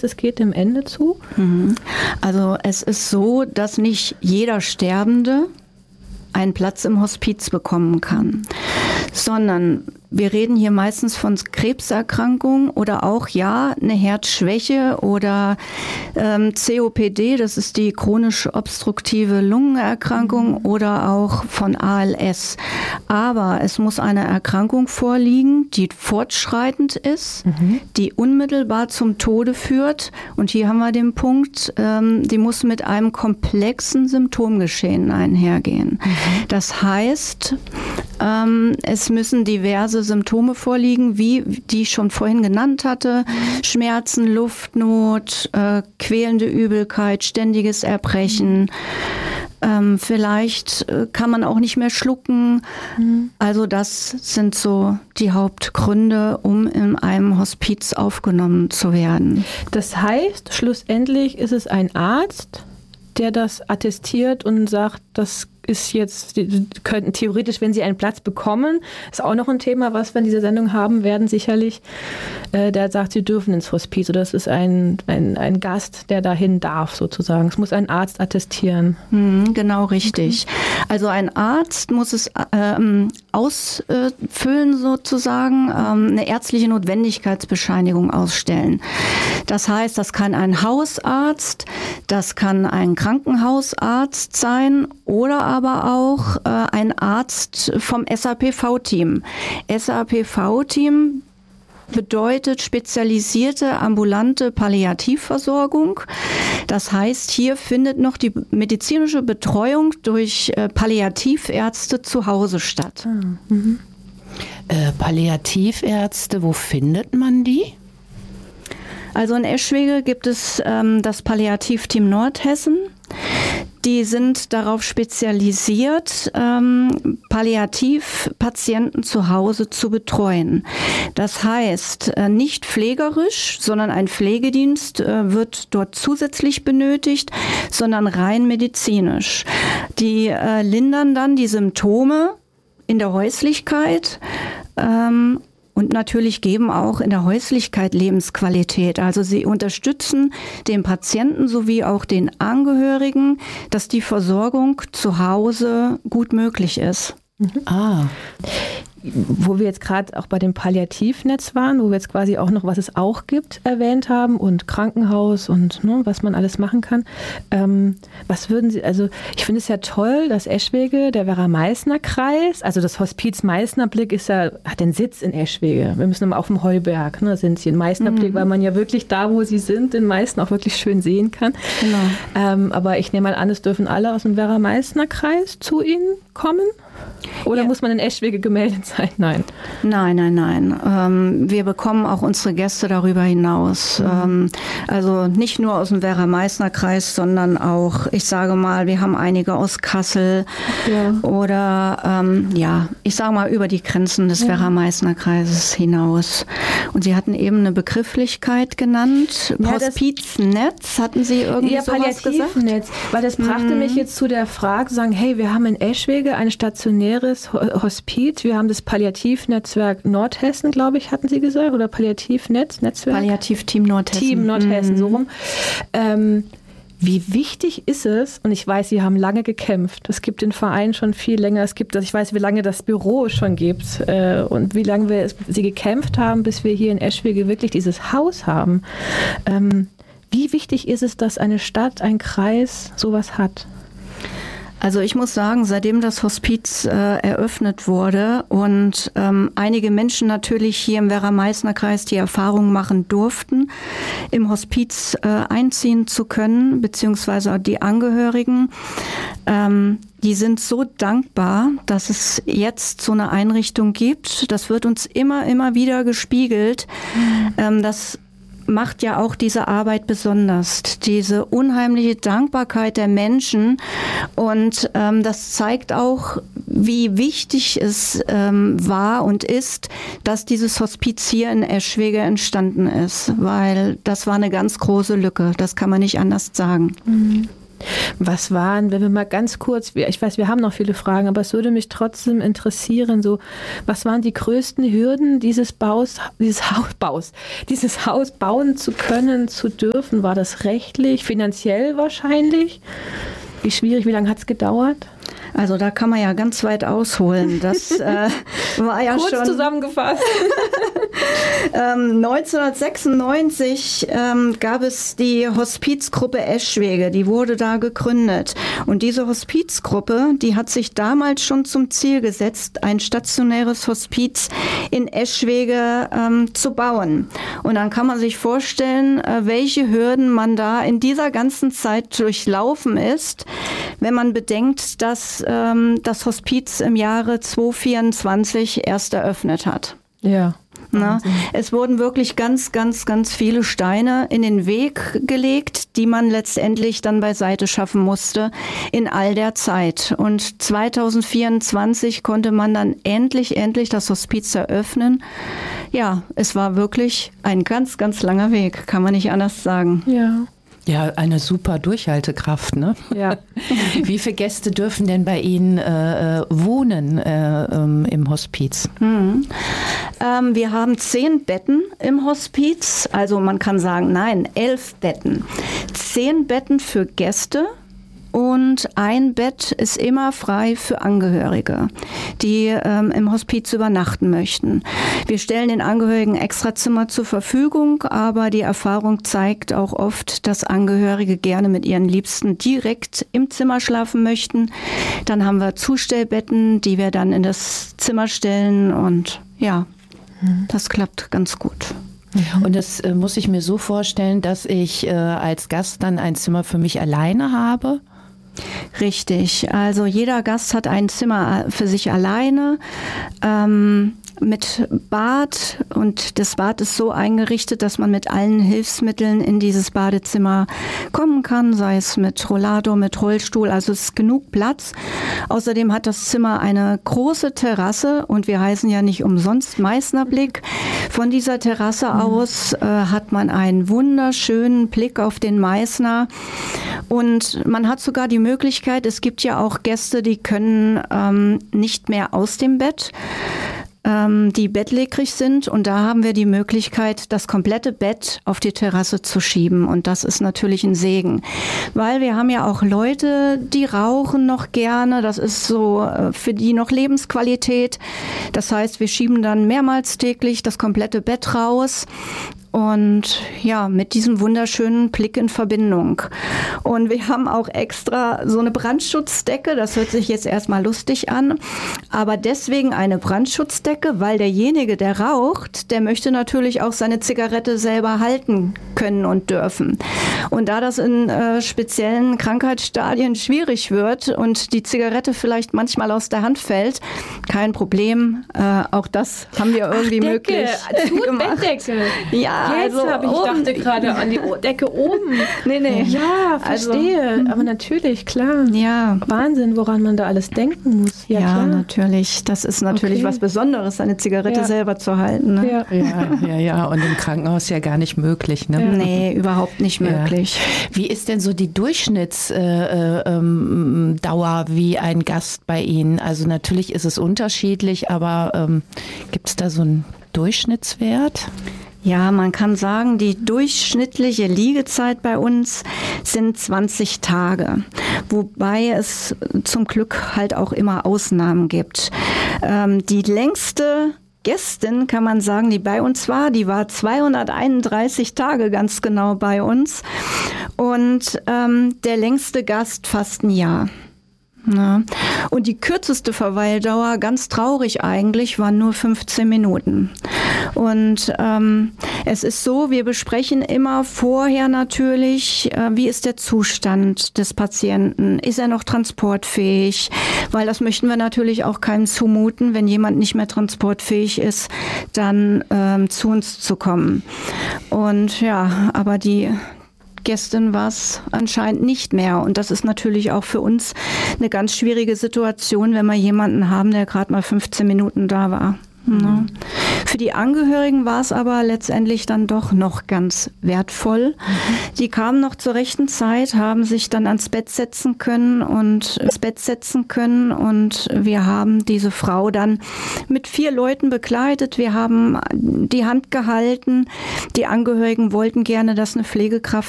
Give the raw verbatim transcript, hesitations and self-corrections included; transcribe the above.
heißt, es geht dem Ende zu? Also es ist so, dass nicht jeder Sterbende einen Platz im Hospiz bekommen kann, sondern wir reden hier meistens von Krebserkrankungen oder auch, ja, eine Herzschwäche oder ähm, C O P D, das ist die chronische obstruktive Lungenerkrankung, mhm. oder auch von A L S. Aber es muss eine Erkrankung vorliegen, die fortschreitend ist, mhm. die unmittelbar zum Tode führt. Und hier haben wir den Punkt, ähm, die muss mit einem komplexen Symptomgeschehen einhergehen. Mhm. Das heißt, ähm, es müssen diverse Symptome vorliegen, wie die ich schon vorhin genannt hatte. Mhm. Schmerzen, Luftnot, äh, quälende Übelkeit, ständiges Erbrechen. Mhm. Ähm, vielleicht äh, kann man auch nicht mehr schlucken. Mhm. Also das sind so die Hauptgründe, um in einem Hospiz aufgenommen zu werden. Das heißt, schlussendlich ist es ein Arzt, der das attestiert und sagt, das ist jetzt, die könnten theoretisch, wenn sie einen Platz bekommen, ist auch noch ein Thema, was wir in dieser Sendung haben werden, sicherlich, äh, der sagt, sie dürfen ins Hospiz oder es ist ein, ein, ein Gast, der dahin darf sozusagen. Es muss ein Arzt attestieren. Hm, genau, richtig. Okay. Also ein Arzt muss es ähm, ausfüllen sozusagen, ähm, eine ärztliche Notwendigkeitsbescheinigung ausstellen. Das heißt, das kann ein Hausarzt, das kann ein Krankenhausarzt sein oder aber auch äh, ein Arzt vom S A P V-Team. S A P V-Team bedeutet spezialisierte ambulante Palliativversorgung. Das heißt, hier findet noch die medizinische Betreuung durch äh, Palliativärzte zu Hause statt. Ah, mhm. äh, Palliativärzte, wo findet man die? Also in Eschwege gibt es ähm, das Palliativteam Nordhessen. Die sind darauf spezialisiert, ähm, Palliativpatienten zu Hause zu betreuen. Das heißt, äh, nicht pflegerisch, sondern ein Pflegedienst äh, wird dort zusätzlich benötigt, sondern rein medizinisch. Die äh, lindern dann die Symptome in der Häuslichkeit, ähm, und natürlich geben auch in der Häuslichkeit Lebensqualität. Also sie unterstützen den Patienten sowie auch den Angehörigen, dass die Versorgung zu Hause gut möglich ist. Mhm. Ah. Wo wir jetzt gerade auch bei dem Palliativnetz waren, wo wir jetzt quasi auch noch, was es auch gibt, erwähnt haben und Krankenhaus und ne, was man alles machen kann. Ähm, was würden Sie, also ich finde es ja toll, dass Eschwege, der Werra-Meißner-Kreis, also das Hospiz Meißnerblick ist ja, hat den Sitz in Eschwege. Wir müssen immer auf dem Heuberg, ne, sind Sie in Meißnerblick, mhm. weil man ja wirklich da, wo Sie sind, in Meißen auch wirklich schön sehen kann. Genau. Ähm, aber ich nehme mal an, es dürfen alle aus dem Werra-Meißner-Kreis zu Ihnen kommen? Oder ja. muss man in Eschwege gemeldet sein? Nein. Nein, nein, nein. Ähm, wir bekommen auch unsere Gäste darüber hinaus. Mhm. Ähm, also nicht nur aus dem Werra-Meißner-Kreis, sondern auch, ich sage mal, wir haben einige aus Kassel ja. oder ähm, ja, ich sage mal über die Grenzen des ja. Werra-Meißner-Kreises hinaus. Und Sie hatten eben eine Begrifflichkeit genannt. Ja, Hospiznetz, hatten Sie irgendwie ja, sowas gesagt? Netz, weil das brachte mhm. mich jetzt zu der Frage, zu sagen, hey, wir haben in Eschwege ein stationäres Hospiz, wir haben das Palliativnetzwerk Nordhessen, glaube ich, hatten Sie gesagt, oder Palliativnetz, Netzwerk? Palliativteam Nordhessen. Team Nordhessen, mhm. so rum. Ähm, wie wichtig ist es, und ich weiß, Sie haben lange gekämpft, es gibt den Verein schon viel länger, es gibt, ich weiß, wie lange das Büro schon gibt äh, und wie lange wir Sie gekämpft haben, bis wir hier in Eschwege wirklich dieses Haus haben. Ähm, wie wichtig ist es, dass eine Stadt, ein Kreis sowas hat? Also ich muss sagen, seitdem das Hospiz äh, eröffnet wurde und ähm, einige Menschen natürlich hier im Werra-Meißner-Kreis die Erfahrung machen durften, im Hospiz äh, einziehen zu können, beziehungsweise die Angehörigen, ähm, die sind so dankbar, dass es jetzt so eine Einrichtung gibt. Das wird uns immer, immer wieder gespiegelt, mhm. ähm, dass macht ja auch diese Arbeit besonders, diese unheimliche Dankbarkeit der Menschen und ähm, das zeigt auch, wie wichtig es ähm, war und ist, dass dieses Hospiz hier in Eschwege entstanden ist, weil das war eine ganz große Lücke, das kann man nicht anders sagen. Mhm. Was waren, wenn wir mal ganz kurz, ich weiß, wir haben noch viele Fragen, aber es würde mich trotzdem interessieren, so, was waren die größten Hürden dieses Baus, dieses Hausbaus, dieses Haus bauen zu können, zu dürfen? War das rechtlich, finanziell wahrscheinlich? Wie schwierig, wie lange hat es gedauert? Also da kann man ja ganz weit ausholen. Das äh, war ja Kurz schon zusammengefasst. ähm, neunzehnhundertsechsundneunzig ähm, gab es die Hospizgruppe Eschwege, die wurde da gegründet. Und diese Hospizgruppe, die hat sich damals schon zum Ziel gesetzt, ein stationäres Hospiz in Eschwege ähm, zu bauen. Und dann kann man sich vorstellen, äh, welche Hürden man da in dieser ganzen Zeit durchlaufen ist, wenn man bedenkt, dass ähm, das Hospiz im Jahre zweitausendvierundzwanzig erst eröffnet hat. Ja. Na, es wurden wirklich ganz, ganz, ganz viele Steine in den Weg gelegt, die man letztendlich dann beiseite schaffen musste in all der Zeit. Und zweitausendvierundzwanzig konnte man dann endlich, endlich das Hospiz eröffnen. Ja, es war wirklich ein ganz, ganz langer Weg, kann man nicht anders sagen. Ja. Ja, eine super Durchhaltekraft, ne? Ja. Wie viele Gäste dürfen denn bei Ihnen äh, wohnen äh, ähm, im Hospiz? Hm. Ähm, wir haben zehn Betten im Hospiz, also man kann sagen, nein, elf Betten. Zehn Betten für Gäste. Und ein Bett ist immer frei für Angehörige, die ähm, im Hospiz übernachten möchten. Wir stellen den Angehörigen Extrazimmer zur Verfügung, aber die Erfahrung zeigt auch oft, dass Angehörige gerne mit ihren Liebsten direkt im Zimmer schlafen möchten. Dann haben wir Zustellbetten, die wir dann in das Zimmer stellen und ja, das klappt ganz gut. Und das äh, muss ich mir so vorstellen, dass ich äh, als Gast dann ein Zimmer für mich alleine habe? Richtig, also jeder Gast hat ein Zimmer für sich alleine ähm, mit Bad und das Bad ist so eingerichtet, dass man mit allen Hilfsmitteln in dieses Badezimmer kommen kann, sei es mit Rollator, mit Rollstuhl, also es ist genug Platz. Außerdem hat das Zimmer eine große Terrasse und wir heißen ja nicht umsonst Meißner Blick. Von dieser Terrasse mhm. aus äh, hat man einen wunderschönen Blick auf den Meißner und man hat sogar die Möglichkeit, es gibt ja auch Gäste, die können ähm, nicht mehr aus dem Bett, die bettlägerig sind und da haben wir die Möglichkeit, das komplette Bett auf die Terrasse zu schieben und das ist natürlich ein Segen, weil wir haben ja auch Leute, die rauchen noch gerne, das ist so für die noch Lebensqualität, das heißt, wir schieben dann mehrmals täglich das komplette Bett raus. Und ja, mit diesem wunderschönen Blick in Verbindung. Und wir haben auch extra so eine Brandschutzdecke, das hört sich jetzt erstmal lustig an, aber deswegen eine Brandschutzdecke, weil derjenige, der raucht, der möchte natürlich auch seine Zigarette selber halten können und dürfen. Und da das in äh, speziellen Krankheitsstadien schwierig wird und die Zigarette vielleicht manchmal aus der Hand fällt, kein Problem, äh, auch das haben wir irgendwie Ach, möglich gemacht. Bettdecke. Ja, Jetzt also habe ich oben, dachte gerade an die Decke oben. Nee, nee. Ja, verstehe. Also, aber natürlich, klar. Ja. Wahnsinn, woran man da alles denken muss. Ja, ja klar. natürlich. Das ist natürlich okay. was Besonderes, eine Zigarette ja. selber zu halten. Ne? Ja. ja, ja, ja. Und im Krankenhaus ja gar nicht möglich. Ne? Ja. Nee, überhaupt nicht möglich. Ja. Wie ist denn so die Durchschnittsdauer, äh, ähm, wie ein Gast bei Ihnen? Also natürlich ist es unterschiedlich, aber ähm, gibt es da so einen Durchschnittswert? Ja, man kann sagen, die durchschnittliche Liegezeit bei uns sind zwanzig Tage, wobei es zum Glück halt auch immer Ausnahmen gibt. Ähm, die längste Gästin, kann man sagen, die bei uns war, die war zweihunderteinunddreißig Tage ganz genau bei uns und ähm, der längste Gast fast ein Jahr. Ja. Und die kürzeste Verweildauer, ganz traurig eigentlich, waren nur fünfzehn Minuten. Und ähm, es ist so, wir besprechen immer vorher natürlich, äh, wie ist der Zustand des Patienten? Ist er noch transportfähig? Weil das möchten wir natürlich auch keinem zumuten, wenn jemand nicht mehr transportfähig ist, dann ähm, zu uns zu kommen. Und ja, aber die Gestern war es anscheinend nicht mehr. Und das ist natürlich auch für uns eine ganz schwierige Situation, wenn wir jemanden haben, der gerade mal fünfzehn Minuten da war. Mhm. Für die Angehörigen war es aber letztendlich dann doch noch ganz wertvoll. Mhm. Die kamen noch zur rechten Zeit, haben sich dann ans Bett setzen können und ins Bett setzen können und wir haben diese Frau dann mit vier Leuten begleitet. Wir haben die Hand gehalten. Die Angehörigen wollten gerne, dass eine Pflegekraft